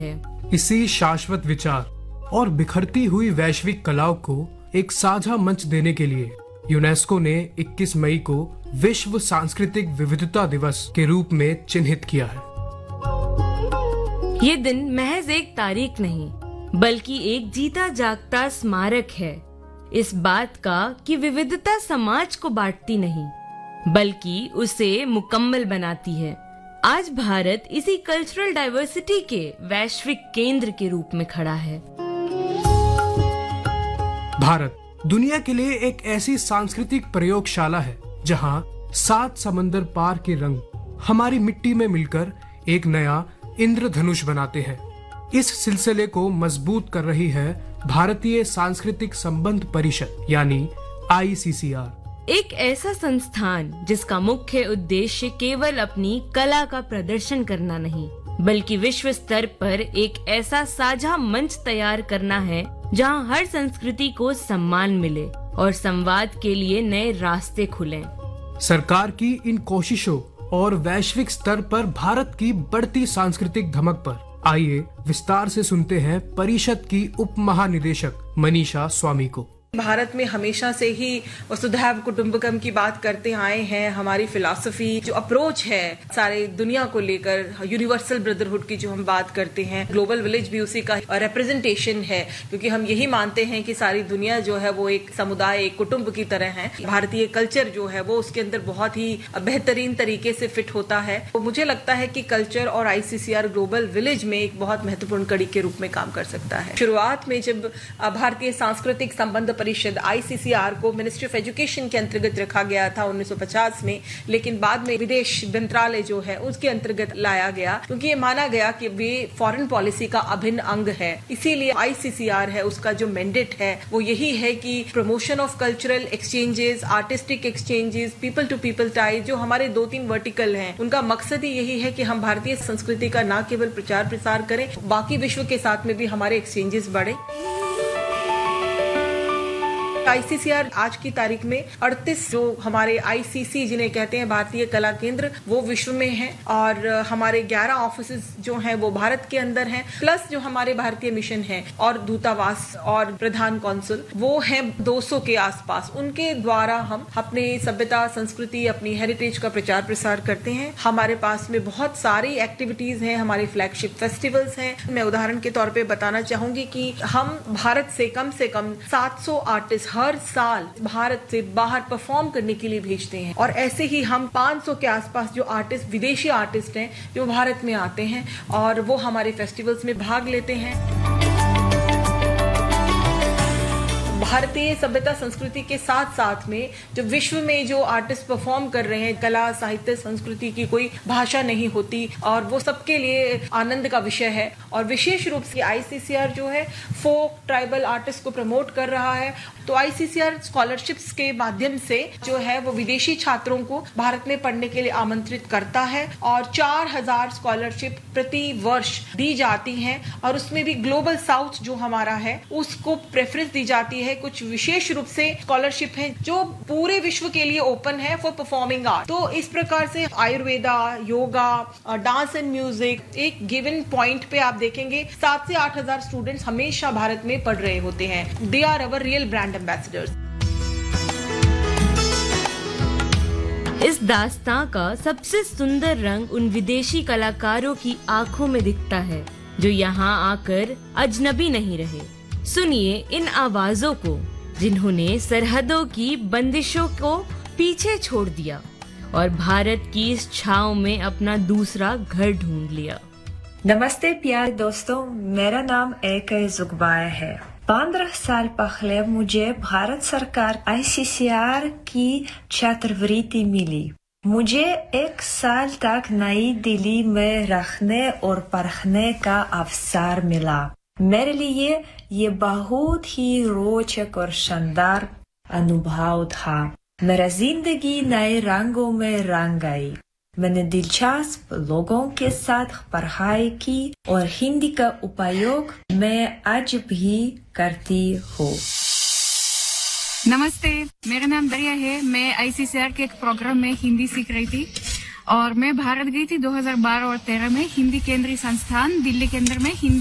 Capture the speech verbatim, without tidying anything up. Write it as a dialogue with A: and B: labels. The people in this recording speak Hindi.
A: है।
B: इसी शाश्वत विचार और बिखरती हुई वैश्विक कलाओं को एक साझा मंच देने के लिए यूनेस्को ने इक्कीस मई को विश्व सांस्कृतिक विविधता दिवस के रूप में चिन्हित किया है।
A: ये दिन महज एक तारीख नहीं बल्कि एक जीता जागता स्मारक है इस बात का कि विविधता समाज को बांटती नहीं बल्कि उसे मुकम्मल बनाती है। आज भारत इसी कल्चरल डाइवर्सिटी के वैश्विक केंद्र के रूप में खड़ा है।
B: भारत दुनिया के लिए एक ऐसी सांस्कृतिक प्रयोगशाला है जहां सात समंदर पार के रंग हमारी मिट्टी में मिलकर एक नया इंद्रधनुष बनाते हैं। इस सिलसिले को मजबूत कर रही है भारतीय सांस्कृतिक संबंध परिषद यानी आई सी सी आर,
A: एक ऐसा संस्थान जिसका मुख्य उद्देश्य केवल अपनी कला का प्रदर्शन करना नहीं बल्कि विश्व स्तर पर एक ऐसा साझा मंच तैयार करना है जहां हर संस्कृति को सम्मान मिले और संवाद के लिए नए रास्ते खुलें।
B: सरकार की इन कोशिशों और वैश्विक स्तर पर भारत की बढ़ती सांस्कृतिक धमक पर आइए विस्तार से सुनते हैं परिषद की उप महानिदेशक मनीषा स्वामी को।
C: भारत में हमेशा से ही वसुधैव कुटुंबकम की बात करते आए हैं। हमारी फिलॉसफी जो अप्रोच है सारे दुनिया को लेकर, यूनिवर्सल ब्रदरहुड की जो हम बात करते हैं, ग्लोबल विलेज भी उसी का रिप्रेजेंटेशन है क्योंकि हम यही मानते हैं कि सारी दुनिया जो है वो एक समुदाय, एक कुटुंब की तरह है। भारतीय कल्चर जो है वो उसके अंदर बहुत ही बेहतरीन तरीके से फिट होता है। तो मुझे लगता है कि कल्चर और आई सी सी आर ग्लोबल विलेज में एक बहुत महत्वपूर्ण कड़ी के रूप में काम कर सकता है। शुरुआत में जब भारतीय सांस्कृतिक संबंध परिषद आई सी सी आर को मिनिस्ट्री ऑफ एजुकेशन के अंतर्गत रखा गया था उन्नीस सौ पचास में, लेकिन बाद में विदेश मंत्रालय जो है उसके अंतर्गत लाया गया क्योंकि ये माना गया कि वे फॉरेन पॉलिसी का अभिन्न अंग है। इसीलिए आई सी सी आर है, उसका जो मैंडेट है वो यही है कि promotion of cultural exchanges, artistic exchanges, people to people tie, जो हमारे दो तीन वर्टिकल हैं, उनका मकसद ही यही है कि हम भारतीय संस्कृति का न केवल प्रचार प्रसार करें, बाकी विश्व के साथ में भी हमारे एक्सचेंजेस बढ़े। आई सी सी आर आज की तारीख में अड़तीस जो हमारे आई सी सी जिन्हें कहते हैं भारतीय कला केंद्र वो विश्व में हैं और हमारे ग्यारह ऑफिसेज जो हैं वो भारत के अंदर हैं, प्लस जो हमारे भारतीय मिशन हैं और दूतावास और प्रधान कौंसुल वो हैं दो सौ के आसपास। उनके द्वारा हम अपने सभ्यता, संस्कृति, अपनी हेरिटेज का प्रचार प्रसार करते हैं। हमारे पास में बहुत सारी एक्टिविटीज हैं, हमारे फ्लैगशिप फेस्टिवल्स हैं। मैं उदाहरण के तौर पर बताना चाहूंगी कि हम भारत से कम से कम सात सौ आर्टिस्ट हर साल भारत से बाहर परफॉर्म करने के लिए भेजते हैं और ऐसे ही हम पाँच सौ के आसपास जो आर्टिस्ट, विदेशी आर्टिस्ट हैं जो भारत में आते हैं और वो हमारे फेस्टिवल्स में भाग लेते हैं। भारतीय सभ्यता संस्कृति के साथ साथ में जो विश्व में जो आर्टिस्ट परफॉर्म कर रहे हैं, कला, साहित्य, संस्कृति की कोई भाषा नहीं होती और वो सबके लिए आनंद का विषय है। और विशेष रूप से आई सी सी आर जो है फोक ट्राइबल आर्टिस्ट को प्रमोट कर रहा है। तो आई सी सी आर स्कॉलरशिप्स के माध्यम से जो है वो विदेशी छात्रों को भारत में पढ़ने के लिए आमंत्रित करता है और चार हजार स्कॉलरशिप प्रति वर्ष दी जाती हैं और उसमें भी ग्लोबल साउथ जो हमारा है उसको प्रेफरेंस दी जाती है। कुछ विशेष रूप से स्कॉलरशिप है जो पूरे विश्व के लिए ओपन है फॉर परफॉर्मिंग आर्ट। तो इस प्रकार से Ayurveda, yoga, dance and music, एक गिवन पॉइंट पे आप देखेंगे सात से आठ हजार स्टूडेंट्स हमेशा भारत में पढ़ रहे होते हैं। They are our real brand ambassadors.
A: इस दास्तां का सबसे सुंदर रंग उन विदेशी कलाकारों की आंखों में दिखता है जो यहाँ आकर अजनबी नहीं रहे। सुनिए इन आवाजों को जिन्होंने सरहदों की बंदिशों को पीछे छोड़ दिया और भारत की इस छांव में अपना दूसरा घर ढूंढ लिया।
D: नमस्ते प्यारे दोस्तों, मेरा नाम एक जुगबाया है। पंद्रह साल पहले मुझे भारत सरकार आई सी सी आर की छात्रवृत्ति मिली। मुझे एक साल तक नई दिल्ली में रहने और पढ़ने का अवसर मिला। मेरे लिए ये बहुत ही रोचक और शानदार अनुभव था। मेरा जिंदगी नए रंगों में रंग गई। मैंने दिलचस्प लोगों के साथ पढ़ाई की और हिंदी का उपयोग मैं आज भी करती हूँ।
E: नमस्ते, मेरा नाम दरिया है। मैं आई सी सी आर के एक प्रोग्राम में हिंदी सीख रही थी। और मैं भारत गई थी दो हज़ार बारह और तेरह में हिंदी केंद्रीय संस्थान दिल्ली केंद्र में हिंदी